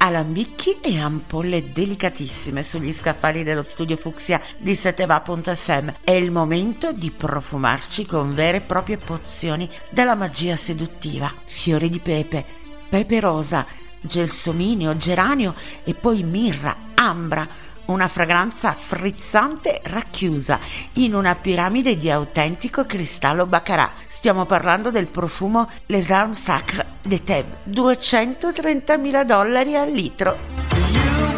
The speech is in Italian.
alambicchi e ampolle delicatissime sugli scaffali dello studio fucsia di seteva.fm. È il momento di profumarci con vere e proprie pozioni della magia seduttiva. Fiori di pepe rosa, gelsomino, geranio e poi mirra, ambra. Una fragranza frizzante racchiusa in una piramide di autentico cristallo baccarat. Stiamo parlando del profumo Les Armes Sacres de Thèbes, $230.000 al litro.